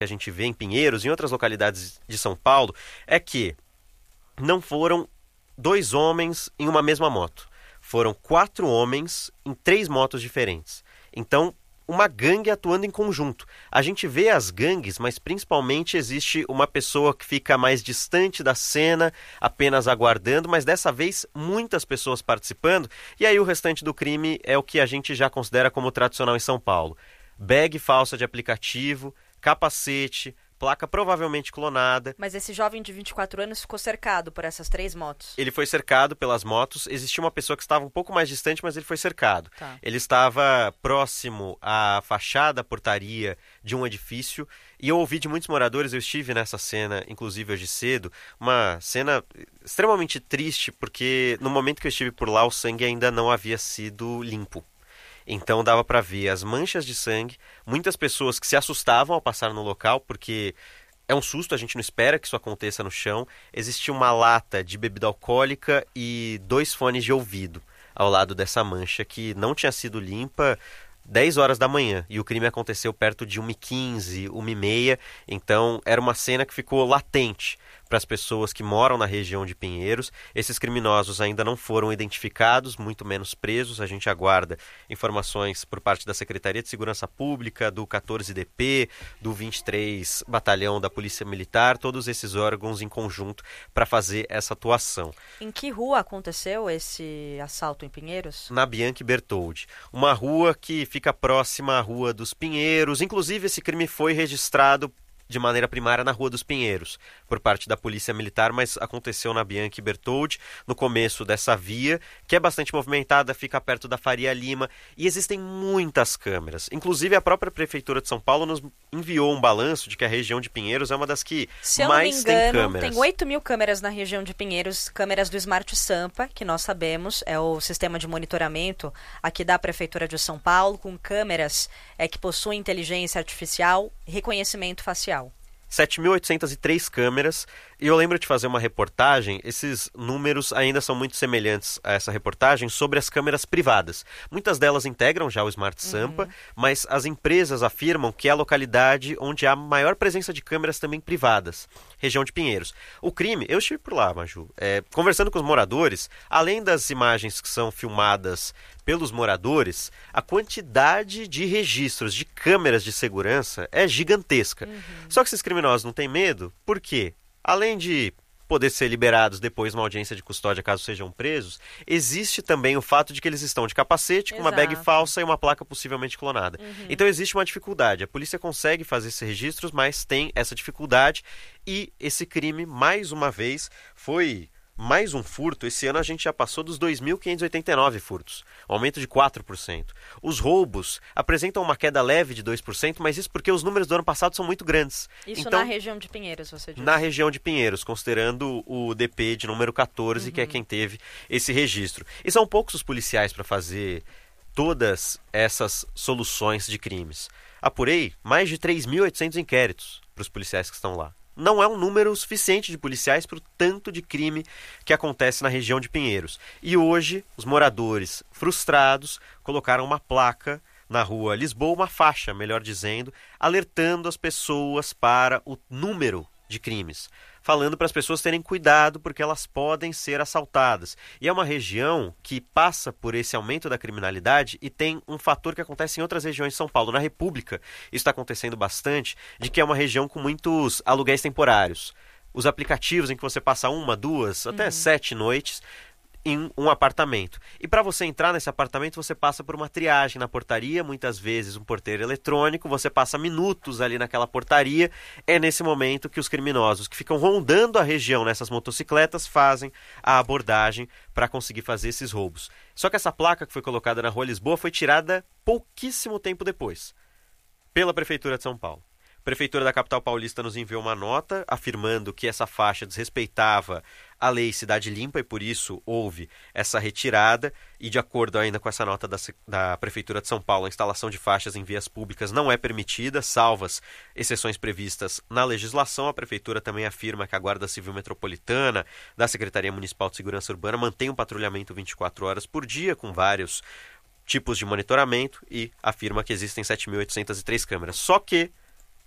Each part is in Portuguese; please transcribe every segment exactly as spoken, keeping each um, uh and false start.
que a gente vê em Pinheiros e em outras localidades de São Paulo é que não foram dois homens em uma mesma moto. Foram quatro homens em três motos diferentes. Então, uma gangue atuando em conjunto. A gente vê as gangues, mas principalmente existe uma pessoa que fica mais distante da cena, apenas aguardando, mas dessa vez muitas pessoas participando. E aí o restante do crime é o que a gente já considera como tradicional em São Paulo. Bag falsa de aplicativo, capacete, placa provavelmente clonada. Mas esse jovem de vinte e quatro anos ficou cercado por essas três motos. Ele foi cercado pelas motos. Existia uma pessoa que estava um pouco mais distante, mas ele foi cercado. Tá. Ele estava próximo à fachada, à portaria de um edifício. E eu ouvi de muitos moradores, eu estive nessa cena, inclusive hoje cedo, uma cena extremamente triste, porque no momento que eu estive por lá, o sangue ainda não havia sido limpo. Então dava para ver as manchas de sangue, muitas pessoas que se assustavam ao passar no local, porque é um susto, a gente não espera que isso aconteça no chão. Existia uma lata de bebida alcoólica e dois fones de ouvido ao lado dessa mancha que não tinha sido limpa dez horas da manhã. E o crime aconteceu perto de uma e quinze, uma e meia, então era uma cena que ficou latente para as pessoas que moram na região de Pinheiros. Esses criminosos ainda não foram identificados, muito menos presos. A gente aguarda informações por parte da Secretaria de Segurança Pública, do quatorze D P, do vinte e três Batalhão da Polícia Militar, todos esses órgãos em conjunto para fazer essa atuação. Em que rua aconteceu esse assalto em Pinheiros? Na Bianchi Bertoldi, uma rua que fica próxima à Rua dos Pinheiros. Inclusive, esse crime foi registrado de maneira primária na Rua dos Pinheiros, por parte da Polícia Militar, mas aconteceu na Bianchi Bertoldi, no começo dessa via, que é bastante movimentada, fica perto da Faria Lima, e existem muitas câmeras. Inclusive, a própria Prefeitura de São Paulo nos enviou um balanço de que a região de Pinheiros é uma das que Se eu mais não me tem engano, câmeras. Tem oito mil câmeras na região de Pinheiros, câmeras do Smart Sampa, que nós sabemos é o sistema de monitoramento aqui da Prefeitura de São Paulo, com câmeras é, que possuem inteligência artificial e reconhecimento facial. sete mil oitocentas e três câmeras, e eu lembro de fazer uma reportagem, esses números ainda são muito semelhantes a essa reportagem, sobre as câmeras privadas. Muitas delas integram já o Smart Sampa, uhum. mas as empresas afirmam que é a localidade onde há maior presença de câmeras também privadas, região de Pinheiros. O crime, eu estive por lá, Maju, é, conversando com os moradores, além das imagens que são filmadas pelos moradores, a quantidade de registros de câmeras de segurança é gigantesca. Uhum. Só que esses criminosos não têm medo, por quê? Além de poder ser liberados depois numa audiência de custódia caso sejam presos, existe também o fato de que eles estão de capacete, com Exato. Uma bag falsa e uma placa possivelmente clonada. Uhum. Então existe uma dificuldade. A polícia consegue fazer esses registros, mas tem essa dificuldade, e esse crime, mais uma vez, foi mais um furto. Esse ano a gente já passou dos dois mil quinhentos e oitenta e nove furtos, um aumento de quatro por cento. Os roubos apresentam uma queda leve de dois por cento, mas isso porque os números do ano passado são muito grandes. Isso então, na região de Pinheiros, você disse? Na região de Pinheiros, considerando o D P de número quatorze, uhum. que é quem teve esse registro. E são poucos os policiais para fazer todas essas soluções de crimes. Apurei mais de três mil e oitocentos inquéritos para os policiais que estão lá. Não é um número suficiente de policiais para o tanto de crime que acontece na região de Pinheiros. E hoje, os moradores frustrados colocaram uma placa na rua Lisboa, uma faixa, melhor dizendo, alertando as pessoas para o número de crimes, falando para as pessoas terem cuidado porque elas podem ser assaltadas. E é uma região que passa por esse aumento da criminalidade e tem um fator que acontece em outras regiões de São Paulo. Na República, isso está acontecendo bastante, de que é uma região com muitos aluguéis temporários. Os aplicativos em que você passa uma, duas, até uhum. sete noites em um apartamento. E para você entrar nesse apartamento, você passa por uma triagem na portaria, muitas vezes um porteiro eletrônico, você passa minutos ali naquela portaria. É nesse momento que os criminosos que ficam rondando a região nessas motocicletas fazem a abordagem para conseguir fazer esses roubos. Só que essa placa que foi colocada na Rua Lisboa foi tirada pouquíssimo tempo depois, pela Prefeitura de São Paulo. A Prefeitura da capital paulista nos enviou uma nota afirmando que essa faixa desrespeitava a lei Cidade Limpa e por isso houve essa retirada. E de acordo ainda com essa nota da, da Prefeitura de São Paulo, a instalação de faixas em vias públicas não é permitida, salvas exceções previstas na legislação. A Prefeitura também afirma que a Guarda Civil Metropolitana da Secretaria Municipal de Segurança Urbana mantém um patrulhamento vinte e quatro horas por dia com vários tipos de monitoramento e afirma que existem sete mil oitocentas e três câmeras. Só que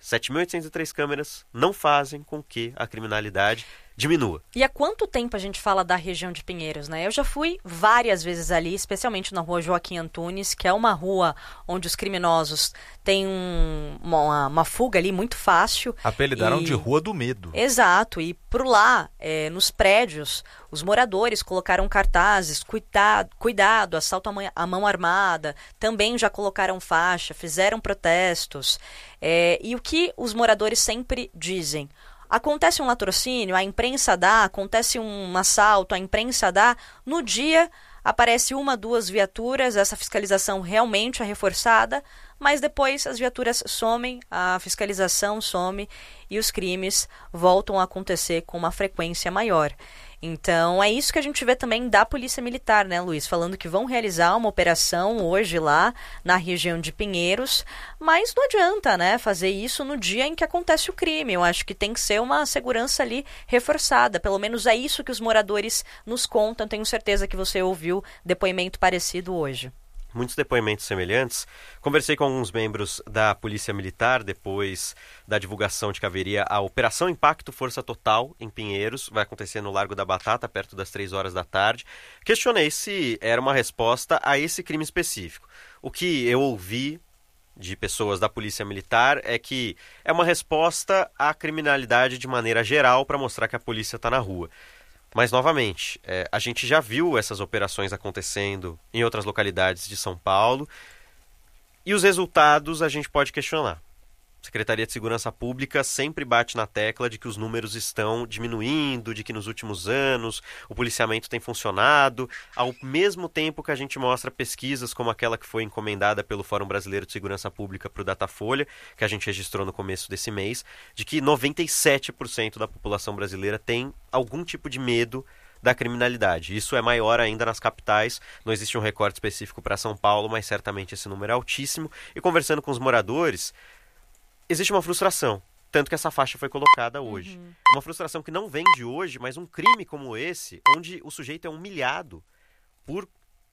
sete mil oitocentas e três câmeras não fazem com que a criminalidade diminua. E há quanto tempo a gente fala da região de Pinheiros, né? Eu já fui várias vezes ali, especialmente na rua Joaquim Antunes, que é uma rua onde os criminosos têm um, uma, uma fuga ali muito fácil. Apelidaram e... de Rua do Medo. Exato, e por lá, é, nos prédios, os moradores colocaram cartazes, cuidado, cuidado assalto à mão armada, também já colocaram faixa, fizeram protestos. É, e o que os moradores sempre dizem? Acontece um latrocínio, a imprensa dá, acontece um assalto, a imprensa dá, no dia aparece uma, duas viaturas, essa fiscalização realmente é reforçada, mas depois as viaturas somem, a fiscalização some e os crimes voltam a acontecer com uma frequência maior. Então, é isso que a gente vê também da Polícia Militar, né, Luiz? Falando que vão realizar uma operação hoje lá na região de Pinheiros, mas não adianta, né, fazer isso no dia em que acontece o crime. Eu acho que tem que ser uma segurança ali reforçada. Pelo menos é isso que os moradores nos contam. Tenho certeza que você ouviu depoimento parecido hoje. Muitos depoimentos semelhantes. Conversei com alguns membros da Polícia Militar depois da divulgação de que haveria a Operação Impacto Força Total em Pinheiros. Vai acontecer no Largo da Batata, perto das três horas da tarde. Questionei se era uma resposta a esse crime específico. O que eu ouvi de pessoas da Polícia Militar é que é uma resposta à criminalidade de maneira geral para mostrar que a polícia está na rua. Mas, novamente, é, a gente já viu essas operações acontecendo em outras localidades de São Paulo e os resultados a gente pode questionar. A Secretaria de Segurança Pública sempre bate na tecla de que os números estão diminuindo, de que nos últimos anos o policiamento tem funcionado, ao mesmo tempo que a gente mostra pesquisas como aquela que foi encomendada pelo Fórum Brasileiro de Segurança Pública para o Datafolha, que a gente registrou no começo desse mês, de que noventa e sete por cento da população brasileira tem algum tipo de medo da criminalidade. Isso é maior ainda nas capitais, não existe um recorte específico para São Paulo, mas certamente esse número é altíssimo. E conversando com os moradores, existe uma frustração, tanto que essa faixa foi colocada hoje. Uhum. Uma frustração que não vem de hoje, mas um crime como esse, onde o sujeito é humilhado por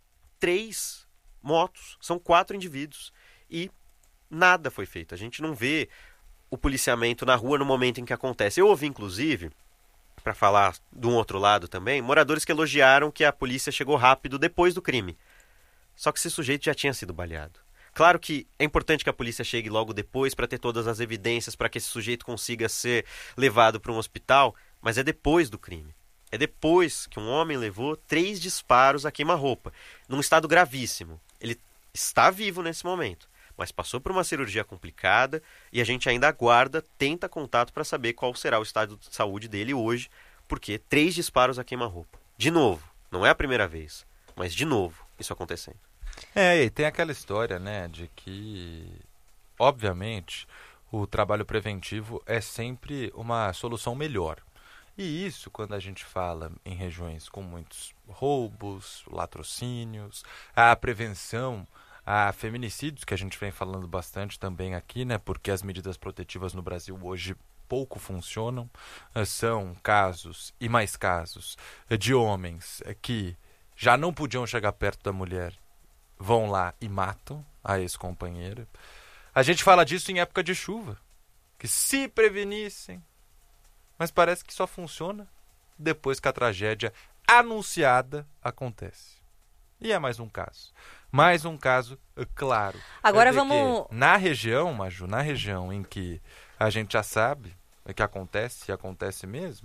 três motos, são quatro indivíduos, e nada foi feito. A gente não vê o policiamento na rua no momento em que acontece. Eu ouvi, inclusive, para falar de um outro lado também, moradores que elogiaram que a polícia chegou rápido depois do crime. Só que esse sujeito já tinha sido baleado. Claro que é importante que a polícia chegue logo depois para ter todas as evidências, para que esse sujeito consiga ser levado para um hospital, mas é depois do crime. É depois que um homem levou três disparos a queima-roupa, num estado gravíssimo. Ele está vivo nesse momento, mas passou por uma cirurgia complicada e a gente ainda aguarda, tenta contato para saber qual será o estado de saúde dele hoje, porque três disparos a queima-roupa. De novo, não é a primeira vez, mas de novo isso acontecendo. É, e tem aquela história, né, de que, obviamente, o trabalho preventivo é sempre uma solução melhor. E isso, quando a gente fala em regiões com muitos roubos, latrocínios, a prevenção a feminicídios, que a gente vem falando bastante também aqui, né, porque as medidas protetivas no Brasil hoje pouco funcionam, são casos e mais casos de homens que já não podiam chegar perto da mulher, vão lá e matam a ex-companheira. A gente fala disso em época de chuva, que se prevenissem, mas parece que só funciona depois que a tragédia anunciada acontece. E é mais um caso. Mais um caso, claro. Agora vamos... Na região, Maju, na região em que a gente já sabe que acontece, e acontece mesmo,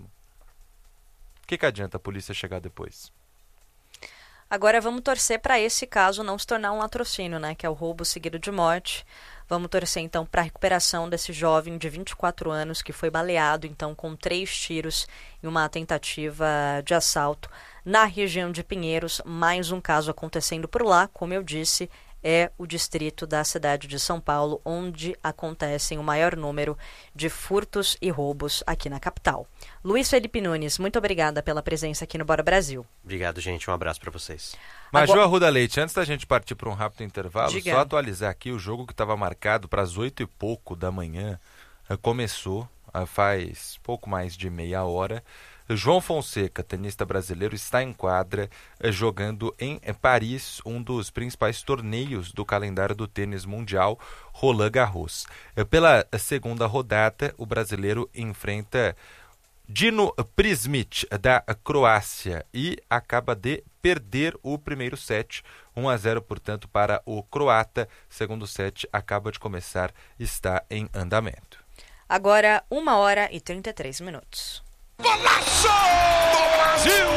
o que, que adianta a polícia chegar depois? Agora vamos torcer para esse caso não se tornar um latrocínio, né? Que é o roubo seguido de morte. Vamos torcer então para a recuperação desse jovem de vinte e quatro anos que foi baleado então com três tiros em uma tentativa de assalto na região de Pinheiros. Mais um caso acontecendo por lá, como eu disse, é o distrito da cidade de São Paulo, onde acontecem o maior número de furtos e roubos aqui na capital. Luiz Felipe Nunes, muito obrigada pela presença aqui no Bora Brasil. Obrigado, gente. Um abraço para vocês. Maju Agora... Arruda Leite, antes da gente partir para um rápido intervalo, Diga. só atualizar aqui o jogo que estava marcado para as oito e pouco da manhã. Começou faz pouco mais de meia hora, João Fonseca, tenista brasileiro, está em quadra jogando em Paris, um dos principais torneios do calendário do tênis mundial, Roland Garros. Pela segunda rodada, o brasileiro enfrenta Dino Prismic, da Croácia, e acaba de perder o primeiro set, um a zero, portanto, para o croata. Segundo set acaba de começar, está em andamento. Agora, uma hora e trinta e três minutos. Golaço do Brasil!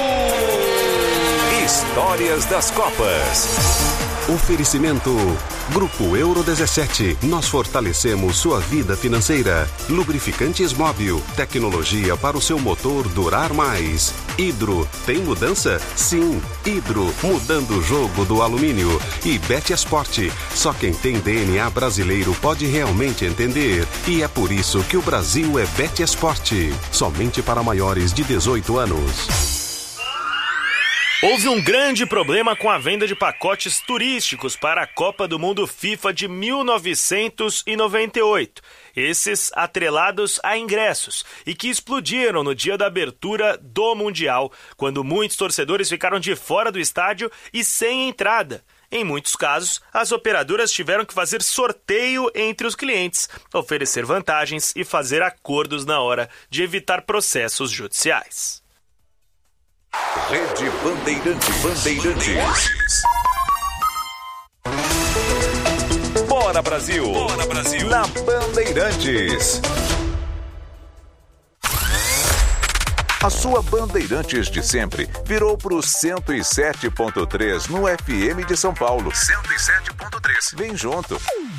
Histórias das Copas. Oferecimento Grupo Euro dezessete. Nós fortalecemos sua vida financeira. Lubrificantes Móbil. Tecnologia para o seu motor durar mais. Hidro. Tem mudança? Sim. Hidro. Mudando o jogo do alumínio. E Betesport. Só quem tem D N A brasileiro pode realmente entender. E é por isso que o Brasil é Betesport. Somente para maiores de dezoito anos. Houve um grande problema com a venda de pacotes turísticos para a Copa do Mundo FIFA de mil novecentos e noventa e oito. Esses atrelados a ingressos e que explodiram no dia da abertura do Mundial, quando muitos torcedores ficaram de fora do estádio e sem entrada. Em muitos casos, as operadoras tiveram que fazer sorteio entre os clientes, oferecer vantagens e fazer acordos na hora de evitar processos judiciais. Rede Bandeirantes. Bandeirantes. Bora Brasil. Bora Brasil. Na Bandeirantes. A sua Bandeirantes de sempre virou pro cento e sete ponto três no F M de São Paulo. cento e sete ponto três. Vem junto.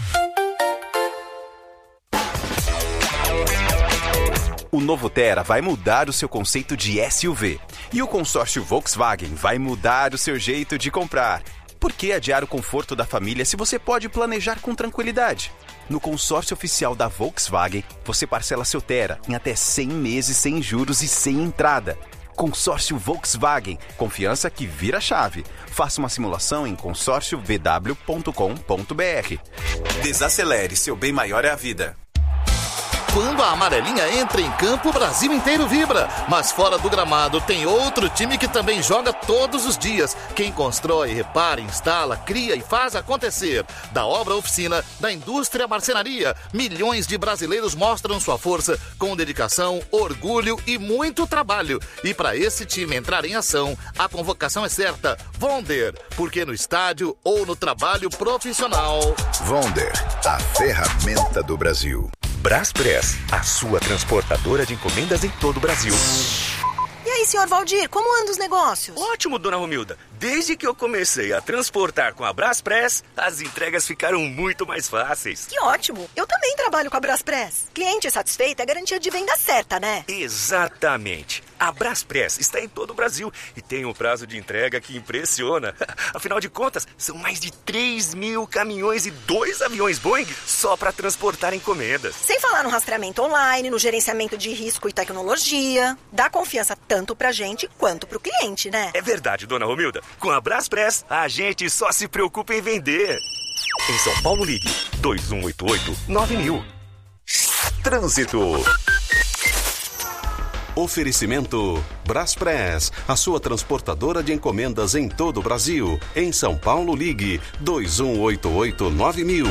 O novo Tera vai mudar o seu conceito de S U V. E o consórcio Volkswagen vai mudar o seu jeito de comprar. Por que adiar o conforto da família se você pode planejar com tranquilidade? No consórcio oficial da Volkswagen, você parcela seu Tera em até cem meses sem juros e sem entrada. Consórcio Volkswagen. Confiança que vira chave. Faça uma simulação em consórcio v w ponto com ponto b r. Desacelere, seu bem maior é a vida. Quando a amarelinha entra em campo, o Brasil inteiro vibra. Mas fora do gramado tem outro time que também joga todos os dias. Quem constrói, repara, instala, cria e faz acontecer. Da obra à oficina, da indústria à marcenaria, milhões de brasileiros mostram sua força com dedicação, orgulho e muito trabalho. E para esse time entrar em ação, a convocação é certa. Vonder, porque no estádio ou no trabalho profissional. Vonder, a ferramenta do Brasil. Braspress, a sua transportadora de encomendas em todo o Brasil. E aí, senhor Valdir, como andam os negócios? Ótimo, dona Romilda. Desde que eu comecei a transportar com a Braspress, as entregas ficaram muito mais fáceis. Que ótimo. Eu também trabalho com a Braspress. Cliente satisfeito é garantia de venda certa, né? Exatamente. A Braspress está em todo o Brasil e tem um prazo de entrega que impressiona. Afinal de contas, são mais de três mil caminhões e dois aviões Boeing só para transportar encomendas. Sem falar no rastreamento online, no gerenciamento de risco e tecnologia. Dá confiança tanto pra gente quanto pro cliente, né? É verdade, dona Romilda. Com a Braspress, a gente só se preocupa em vender. Em São Paulo, ligue dois um oito oito nove mil. Trânsito. Oferecimento Braspress, a sua transportadora de encomendas em todo o Brasil. Em São Paulo, ligue dois um oito oito nove mil.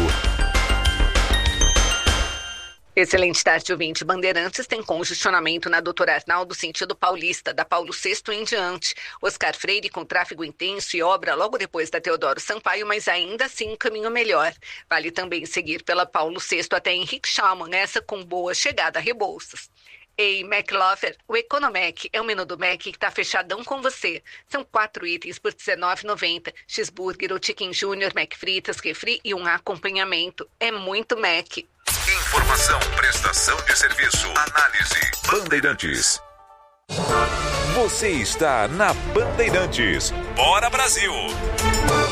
Excelente tarde, ouvinte. Bandeirantes tem congestionamento na Doutor Arnaldo, sentido Paulista, da Paulo sexto em diante. Oscar Freire com tráfego intenso e obra logo depois da Teodoro Sampaio, mas ainda assim um caminho melhor. Vale também seguir pela Paulo sexto até Henrique Schalman, nessa com boa chegada a Rebouças. Ei, McLover, o Economec é o menu do Mac que está fechadão com você. São quatro itens por dezenove reais e noventa centavos. Cheeseburger ou Chicken Junior, Mac fritas, refri e um acompanhamento. É muito Mac. Informação, prestação de serviço, análise. Bandeirantes. Você está na Bandeirantes. Bora Brasil!